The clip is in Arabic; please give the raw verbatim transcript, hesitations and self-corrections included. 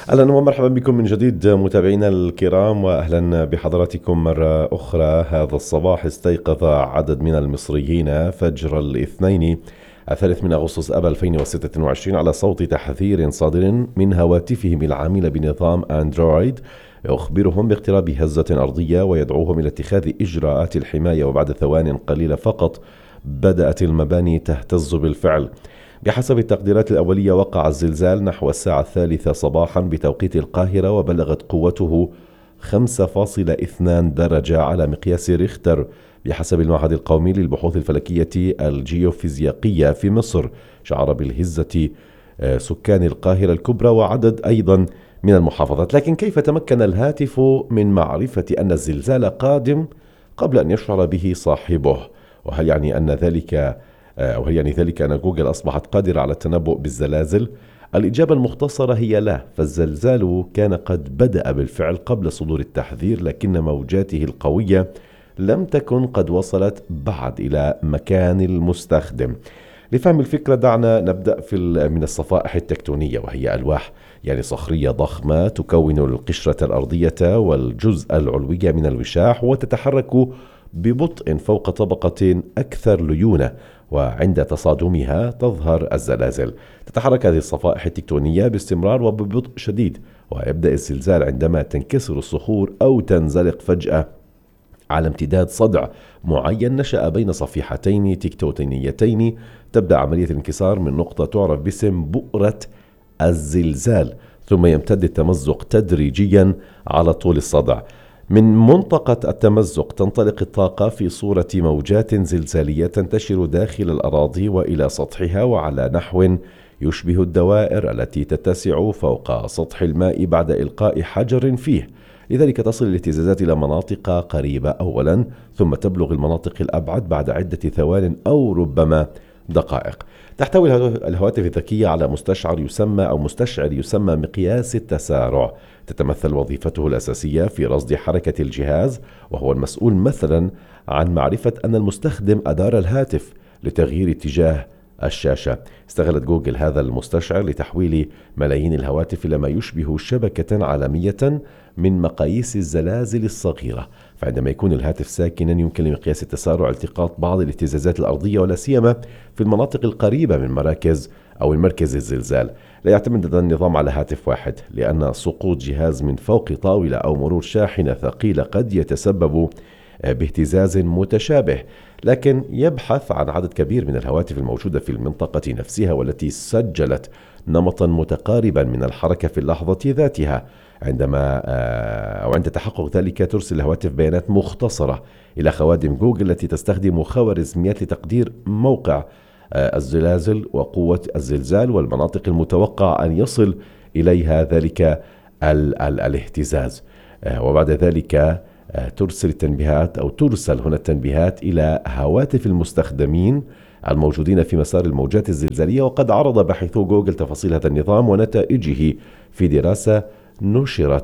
أهلا ومرحبا بكم من جديد متابعينا الكرام، وأهلا بحضراتكم مرة أخرى. هذا الصباح استيقظ عدد من المصريين فجر الاثنين الثالث من أغسطس آب ألفين وستة وعشرين على صوت تحذير صادر من هواتفهم العاملة بنظام أندرويد يخبرهم باقتراب هزة أرضية ويدعوهم إلى اتخاذ إجراءات الحماية. وبعد ثوان قليلة فقط بدأت المباني تهتز بالفعل. بحسب التقديرات الأولية وقع الزلزال نحو الساعة الثالثة صباحا بتوقيت القاهرة، وبلغت قوته خمسة فاصلة اثنان درجة على مقياس ريختر بحسب المعهد القومي للبحوث الفلكية الجيوفيزيائية في مصر. شعر بالهزة سكان القاهرة الكبرى وعدد أيضا من المحافظات. لكن كيف تمكن الهاتف من معرفة أن الزلزال قادم قبل أن يشعر به صاحبه؟ وهل يعني أن ذلك أو هل يعني ذلك أن جوجل أصبحت قادرة على التنبؤ بالزلازل؟ الإجابة المختصرة هي لا، فالزلزال كان قد بدأ بالفعل قبل صدور التحذير، لكن موجاته القوية لم تكن قد وصلت بعد إلى مكان المستخدم. لفهم الفكرة دعنا نبدأ في من الصفائح التكتونية، وهي ألواح يعني صخرية ضخمة تكون القشرة الأرضية والجزء العلوي من الوشاح، وتتحرك ببطء فوق طبقة أكثر ليونة، وعند تصادمها تظهر الزلازل. تتحرك هذه الصفائح التكتونية باستمرار وببطء شديد، ويبدأ الزلزال عندما تنكسر الصخور أو تنزلق فجأة على امتداد صدع معين نشأ بين صفيحتين تكتونيتين. تبدأ عملية الانكسار من نقطة تعرف باسم بؤرة الزلزال، ثم يمتد التمزق تدريجيا على طول الصدع. من منطقة التمزق تنطلق الطاقة في صورة موجات زلزالية تنتشر داخل الأراضي وإلى سطحها، وعلى نحو يشبه الدوائر التي تتسع فوق سطح الماء بعد إلقاء حجر فيه. لذلك تصل الاهتزازات إلى مناطق قريبة أولا، ثم تبلغ المناطق الأبعد بعد عدة ثوان أو ربما دقائق. تحتوي الهواتف الذكية على مستشعر يسمى أو مستشعر يسمى مقياس التسارع. تتمثل وظيفته الأساسية في رصد حركة الجهاز، وهو المسؤول مثلا عن معرفة أن المستخدم أدار الهاتف لتغيير اتجاه الشاشة. استغلت جوجل هذا المستشعر لتحويل ملايين الهواتف إلى ما يشبه شبكة عالمية من مقاييس الزلازل الصغيرة. فعندما يكون الهاتف ساكنا يمكن لمقياس التسارع التقاط بعض الاهتزازات الأرضية، ولا سيما في المناطق القريبة من مراكز أو المركز الزلزال. لا يعتمد هذا النظام على هاتف واحد، لأن سقوط جهاز من فوق طاولة أو مرور شاحنة ثقيلة قد يتسبب باهتزاز متشابه، لكن يبحث عن عدد كبير من الهواتف الموجودة في المنطقة نفسها والتي سجلت نمطا متقاربا من الحركة في اللحظة ذاتها. عندما أو عند تحقق ذلك ترسل الهواتف بيانات مختصرة إلى خوادم جوجل التي تستخدم خوارزميات لتقدير موقع الزلازل وقوة الزلزال والمناطق المتوقع أن يصل إليها ذلك ال ال الاهتزاز. وبعد ذلك ترسل التنبيهات أو ترسل هنا التنبيهات إلى هواتف المستخدمين الموجودين في مسار الموجات الزلزالية. وقد عرض باحثو جوجل تفاصيل هذا النظام ونتائجه في دراسة نشرت